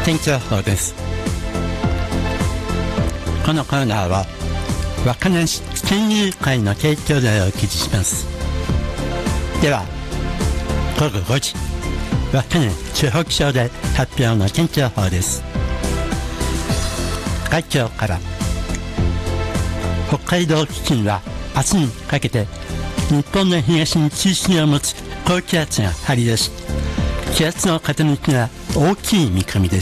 天気予報です。このコーナーは稚内市県友会の提供でお送りします。では午後5時、稚内地方気象台発表の天気予報です。海峡から北海道付近は明日にかけて日本の東に中心を持つ高気圧が張り出し、気圧の傾きが大きい見込みです。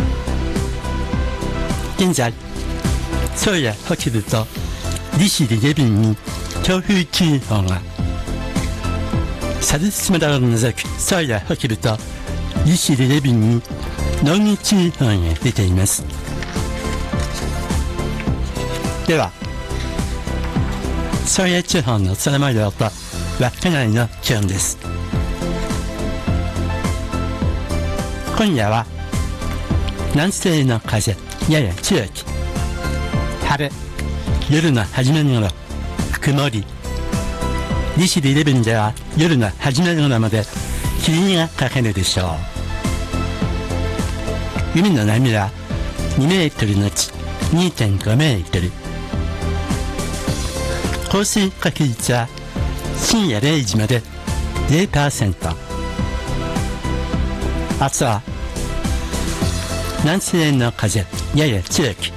現在宗谷北部と利尻レビンに強風注意報が、猿島村を除く宗谷北部と利尻レビンに濃霧注意報が出ています。では宗谷地方の空模様と稚内の気温です。今夜は南西の風やや強き、晴れ、夜の初め頃曇り、利尻レビンでは夜の初め頃まで霧がかかるでしょう。海の波は2メートルのち 2.5 メートル。降水確率は深夜0時まで 0%。 明日は南西の風やや強く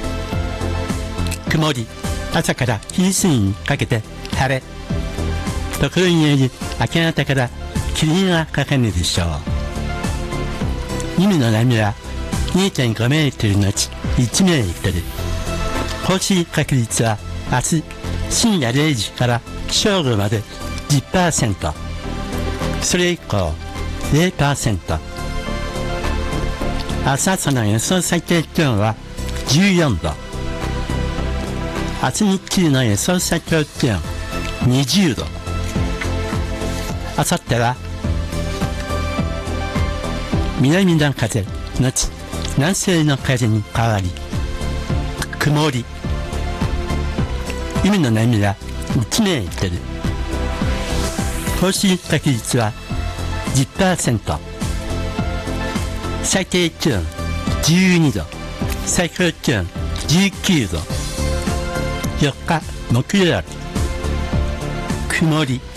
曇り、朝から昼過ぎにかけて晴れ、ところにより明け方から霧がかかるでしょう。海の波は 2.5 メートルのち1メートル。降水確率は明日深夜0時から正午まで 10%、 それ以降 0%。 明日朝の予想最低気温は14度、明日日中の予想最高気温20度。明後日は南の風のち南西の風に変わり曇り、海の波は1メートル。降水確率は 10%。 最低気温12度、最高気温19度。4日木曜日曇り。